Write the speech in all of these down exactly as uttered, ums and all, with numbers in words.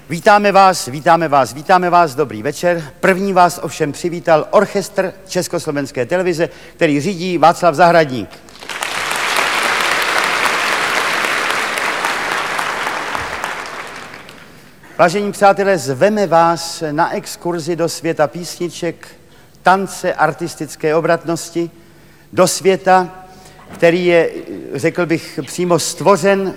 Vítáme vás, vítáme vás, vítáme vás, dobrý večer. První vás ovšem přivítal orchestr Československé televize, který řídí Václav Zahradník. Vážení přátelé, zveme vás na exkurzi do světa písniček, tance, artistické obratnosti, do světa, který je, řekl bych, přímo stvořen,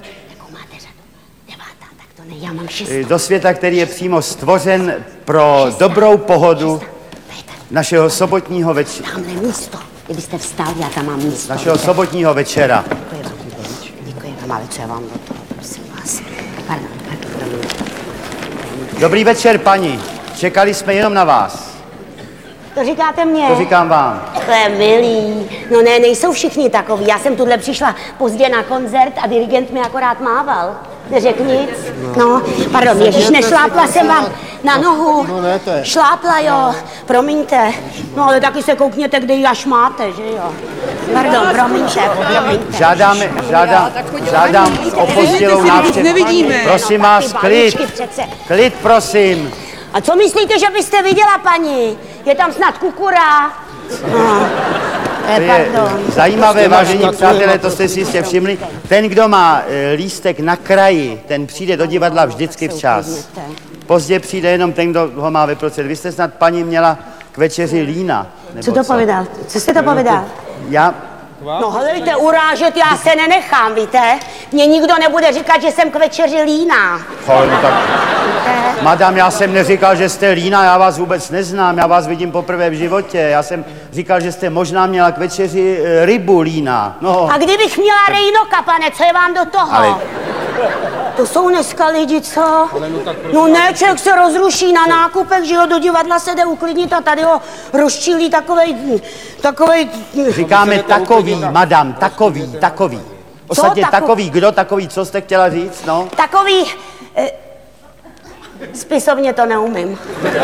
do světa, který je přímo stvořen pro dobrou pohodu našeho sobotního večera. Tamhle místo, kdybyste vstál, já tam mám místo. Našeho sobotního večera. Děkuji vám. Děkuji vám, ale co já vám do toho, prosím vás. Pardon, pardon. Dobrý večer, paní. Čekali jsme jenom na vás. To říkáte mně? To říkám vám. To je milý. No ne, nejsou všichni takový. Já jsem tuhle přišla pozdě na koncert a dirigent mi akorát mával. Neřekl nic? No, pardon, ježiš, nešlápla jsem vám na nohu. No ne, to je. Šlápla, jo, promiňte. No, ale taky se koukněte, kde ji až máte, že jo. Pardon, promiňte, promiňte. Žádáme, žádám, žádám o postělou návštěvu. Nevidíme. Prosím vás, klid, klid, prosím. A co myslíte, že byste viděla, paní? Je tam snad kukura? No. To je zajímavé, vážení přátelé, to jste si jistě všimli. Ten, kdo má lístek na kraji, ten přijde do divadla vždycky včas. Pozdě přijde jenom ten, kdo ho má vyprocet. Vy jste snad, paní, měla k večeři lína. Co to povídal? Co jste to povídal? Já... No helejte, urážet já se nenechám, víte? Mně nikdo nebude říkat, že jsem k večeři líná. Chod, tak... Madam, já jsem neříkal, že jste líná, já vás vůbec neznám, já vás vidím poprvé v životě. Já jsem říkal, že jste možná měla k večeři rybu líná. No. A kdybych měla rejnoka, pane, co je vám do toho? Ale... To jsou dneska lidi, co? No ne, člověk se rozruší na nákupech, že jo, do divadla se jde uklidnit a tady ho rozčílí takovej, takovej... Říkáme takový, madam, takový, takový. Ostatně takový? takový, kdo takový, co jste chtěla říct, no? Takový... Eh, spisovně to neumím.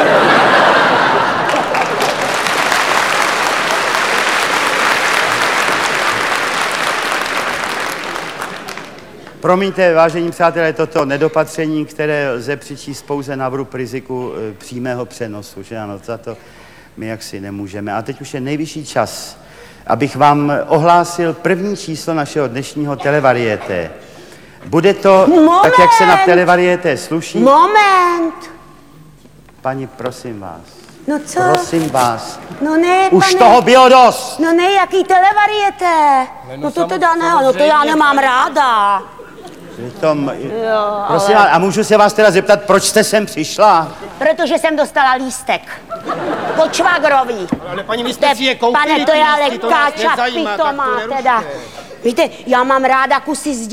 Promiňte, vážení přátelé, toto nedopatření, které lze přičíst pouze na vrub riziku e, přímého přenosu, že ano, za to my jaksi nemůžeme. A teď už je nejvyšší čas, abych vám ohlásil první číslo našeho dnešního televarieté. Bude to, Moment! tak jak se na televarieté sluší... Moment! Paní, prosím vás. No co? Prosím vás. No ne, Už pane. toho bylo dost! No ne, jaký televarieté? No to teda ne, no to já nemám ráda. Tom, Jo, prosím ale... vás, a můžu se vás teda zeptat, proč jste sem přišla? Protože jsem dostala lístek. Po Čvagrový. Ale paní, vy jste si je koupili, Pane, to je ale lístky, to nás káča nezajímá, tak to pitomá nerušte. teda. Víte, já mám ráda kusy z